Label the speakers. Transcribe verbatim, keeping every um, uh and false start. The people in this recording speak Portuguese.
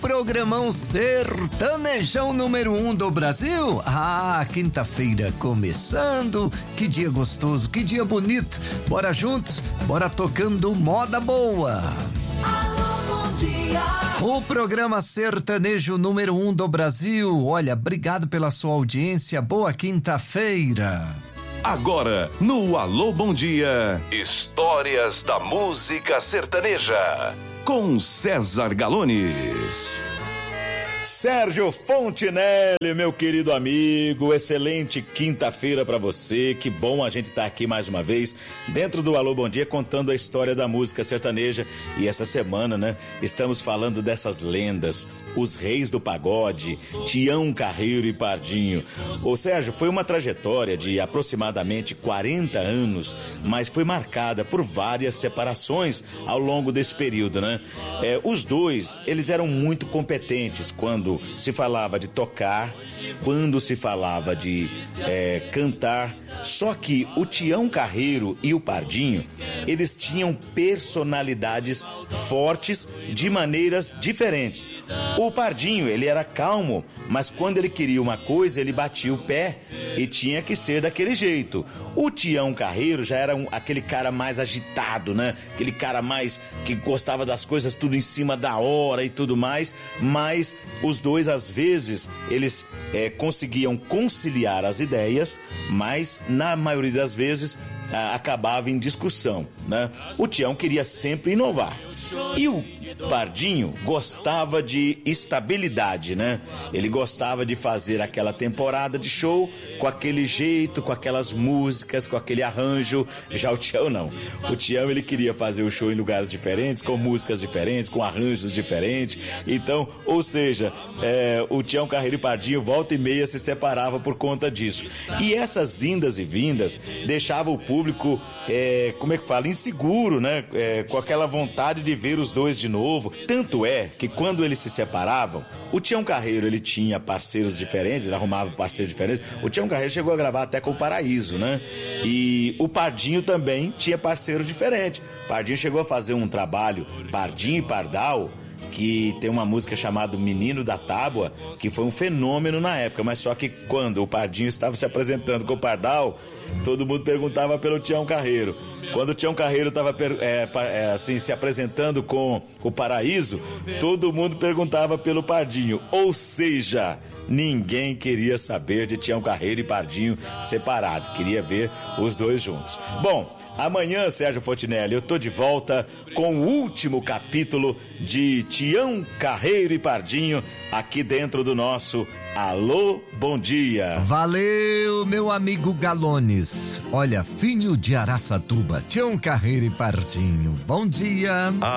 Speaker 1: programão sertanejão número um do Brasil. Ah, quinta-feira começando, que dia gostoso, que dia bonito. Bora juntos, bora tocando moda boa.
Speaker 2: Alô, bom dia.
Speaker 1: O programa sertanejo número um do Brasil. Olha, obrigado pela sua audiência, boa quinta-feira.
Speaker 3: Agora, no Alô Bom Dia, histórias da música sertaneja, com César Galones.
Speaker 4: Sérgio Fontinelli, meu querido amigo, excelente quinta-feira pra você, que bom a gente estar tá aqui mais uma vez, dentro do Alô Bom Dia, contando a história da música sertaneja. E essa semana, né, estamos falando dessas lendas, os reis do pagode, Tião Carreiro e Pardinho. Ô Sérgio, foi uma trajetória de aproximadamente quarenta anos, mas foi marcada por várias separações ao longo desse período, né? É, os dois, eles eram muito competentes quando Quando se falava de tocar, quando se falava de é, cantar. Só que o Tião Carreiro e o Pardinho, eles tinham personalidades fortes de maneiras diferentes. O Pardinho, ele era calmo, mas quando ele queria uma coisa, ele batia o pé e tinha que ser daquele jeito. O Tião Carreiro já era um, aquele cara mais agitado, né? Aquele cara mais que gostava das coisas tudo em cima da hora e tudo mais, mas os dois, às vezes, eles é, conseguiam conciliar as ideias, mas na maioria das vezes a, acabava em discussão, né? O Tião queria sempre inovar e o Pardinho gostava de estabilidade, né? Ele gostava de fazer aquela temporada de show com aquele jeito, com aquelas músicas, com aquele arranjo. Já o Tião não. O Tião, ele queria fazer o show em lugares diferentes, com músicas diferentes, com arranjos diferentes. Então, ou seja, é, o Tião Carreiro e Pardinho volta e meia se separavam por conta disso. E essas indas e vindas deixavam o público, é, como é que fala, inseguro, né? É, com aquela vontade de ver os dois de novo. Tanto é que quando eles se separavam, o Tião Carreiro, ele tinha parceiros diferentes, ele arrumava parceiros diferentes. O Tião Carreiro chegou a gravar até com o Paraíso, né? E o Pardinho também tinha parceiro diferente. O Pardinho chegou a fazer um trabalho, Pardinho e Pardal, que tem uma música chamada Menino da Tábua, que foi um fenômeno na época, mas só que quando o Pardinho estava se apresentando com o Pardal, todo mundo perguntava pelo Tião Carreiro. Quando o Tião Carreiro estava é, é, assim, se apresentando com o Paraíso, todo mundo perguntava pelo Pardinho. Ou seja, ninguém queria saber de Tião Carreiro e Pardinho separado, queria ver os dois juntos. Bom, amanhã, Sérgio Fontinelli, eu tô de volta com o último capítulo de Tião Carreiro e Pardinho aqui dentro do nosso Alô, bom dia.
Speaker 1: Valeu, meu amigo Galones. Olha, filho de Araçatuba, Tião Carreiro e Pardinho. Bom dia.